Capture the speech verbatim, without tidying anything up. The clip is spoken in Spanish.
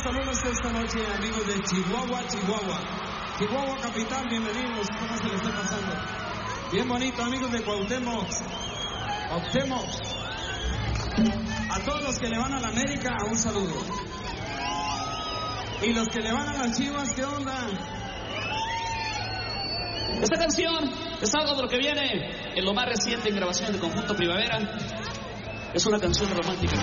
Buenos saludos esta noche, amigos de Chihuahua, Chihuahua. Chihuahua capital, bienvenidos. ¿Cómo se les está pasando? Bien bonito, amigos de Cuauhtémoc. Cuauhtémoc. A todos los que le van a la América, un saludo. Y los que le van a las Chivas, ¿qué onda? Esta canción es algo de lo que viene en lo más reciente en grabaciones de Conjunto Primavera. Es una canción romántica.